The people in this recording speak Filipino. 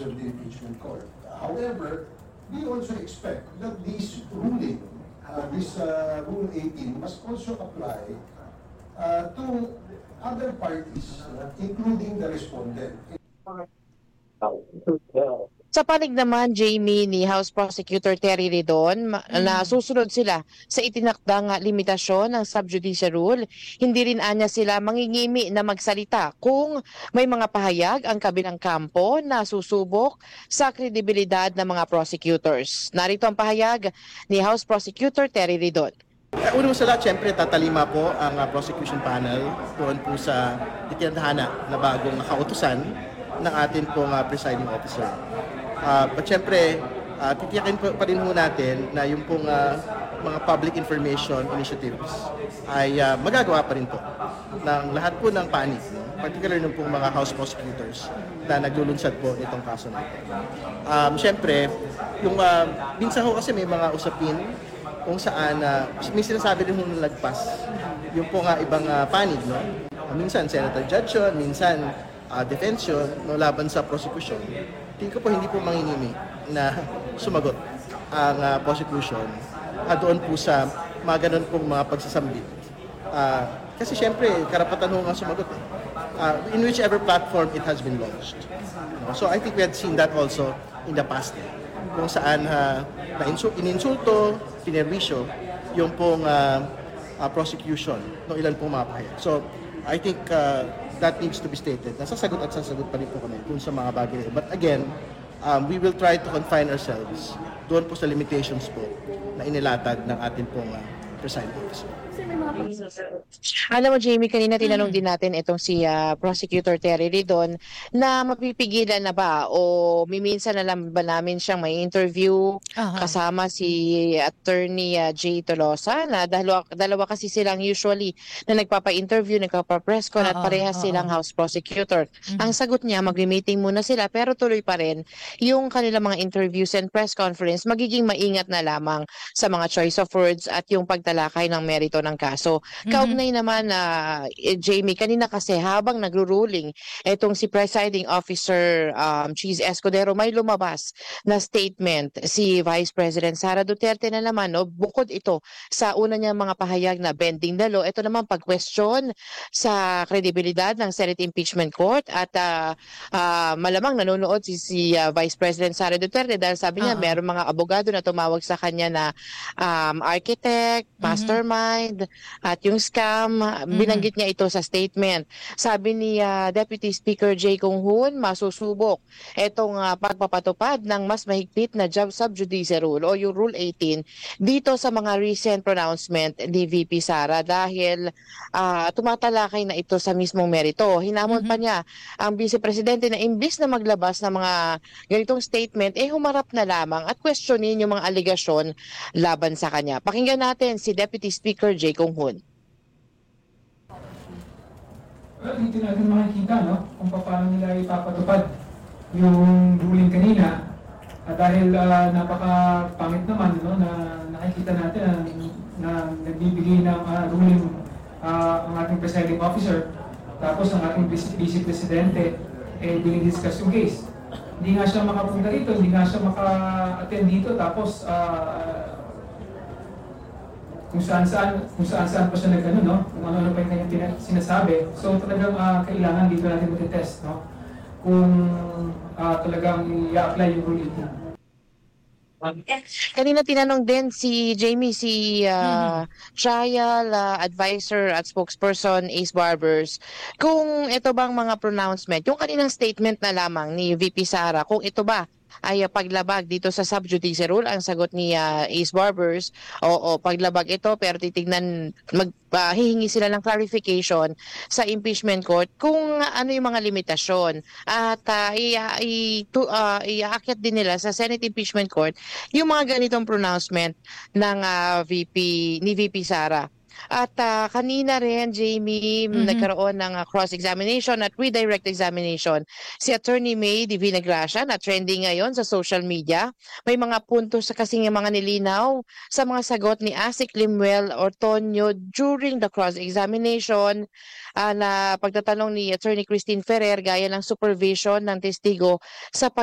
of the impeachment court. However, we also expect that this ruling, Rule 18, must also apply to other parties, including the respondent. Sa panig naman, Jamie, ni House Prosecutor Terry Redon, na susunod sila sa itinakdang limitasyon ng subjudice rule. Hindi rin anya sila mangingimi na magsalita kung may mga pahayag ang kabilang kampo na susubok sa kredibilidad ng mga prosecutors. Narito ang pahayag ni House Prosecutor Terry Redon. Una sa lahat, siyempre tatalima po ang prosecution panel doon po sa itinadhana na bagong nakautusan ng ating pong presiding officer. But siyempre, titiyakin pa rin ho natin na yung pong mga public information initiatives ay magagawa pa rin po ng lahat po ng panig, particularly ng pong mga house prosecutors na naglulunsad po itong kaso na ito. Siyempre, yung, minsan ho kasi may mga usapin kung saan may sinasabi rin hong nalagpas yung pong ibang panig, no? Minsan senator judge yun, minsan defense yun, no, laban sa prosecution. Tingin ko po hindi po mangingimi na sumagot ang prosecution doon po sa mga ganun pong mga pagsasambit. Kasi syempre, karapatan ho nga sumagot in whichever platform it has been launched. No? So I think we had seen that also in the past, kung saan ininsulto, pinerwisyo yung pong prosecution ng ilan pong mga pahayag. So I think that needs to be stated. Nasasagot at sasagot pa rin po kami kung sa mga bagay. But again, we will try to confine ourselves doon po sa limitations po na inilatag ng ating pong presiding officer. Alam mo, Jamie, kanina tinanong din natin itong si Prosecutor Terry Redon na mapipigilan na ba o miminsan na lang ba namin siyang may interview kasama si Attorney Jay Tolosa na dalawa kasi silang usually na nagpapa-interview, nagpapa-press con at parehas silang House Prosecutor. Ang sagot niya, mag-meeting muna sila pero tuloy pa rin yung kanilang mga interviews and press conference, magiging maingat na lamang sa mga choice of words at yung pagtalakay ng merito ng kaso. Kaugnay naman na Jamie, kanina kasi habang nagro-ruling etong si Presiding Officer Cheese Escudero, may lumabas na statement si Vice President Sara Duterte na naman, no, bukod ito sa una niya mga pahayag na bending the law, ito naman pag-question sa kredibilidad ng Senate Impeachment Court at malamang nanonood si Vice President Sara Duterte dahil sabi niya meron mga abogado na tumawag sa kanya na architect, mastermind, at yung scam, binanggit niya ito sa statement. Sabi ni Deputy Speaker Jay Conghun, masusubok itong pagpapatupad ng mas mahigpit na subjudice rule o yung Rule 18 dito sa mga recent pronouncement ni VP Sara dahil tumatalakay na ito sa mismong merito. Hinamon pa niya ang Vice Presidente na imbis na maglabas ng mga ganitong statement, humarap na lamang at questionin yung mga aligasyon laban sa kanya. Pakinggan natin si Deputy Speaker Jay Conghun. Well, dito natin makikita, no, kung paano nila ipapatupad yung ruling kanina. At dahil napaka-pangit naman, no, na nakikita natin na nagbibigay ng ruling ang ating presiding officer, tapos ang ating vice presidente dinidiscuss yung case. Hindi nga siya makapunta dito, hindi nga siya maka-attend dito, tapos kung saan pa siya nag-ano, no? Kung ano pa yung kanyang sinasabi. So talagang kailangan dito natin mag-test, no? Kung talagang i-apply yung rule 18. Kanina tinanong din si Jamie, si trial advisor at spokesperson Ace Barbers, kung ito bang mga pronouncement, yung kaninang statement na lamang ni VP Sara, kung ito ba ay paglabag dito sa subjudice rule. Ang sagot ni Ace Barbers, oo, paglabag ito pero titignan, hihingi sila ng clarification sa impeachment court kung ano yung mga limitasyon at iaakyat din nila sa Senate Impeachment Court yung mga ganitong pronouncement ng ni VP Sara. At kanina rin, Jamie, nagkaroon ng cross-examination at redirect examination si Attorney May Divina Gracia na trending ngayon sa social media. May mga puntos kasing mga nilinaw sa mga sagot ni Asik Limuel Ortonio during the cross-examination na pagtatanong ni Attorney Christine Ferrer gaya ng supervision ng testigo sa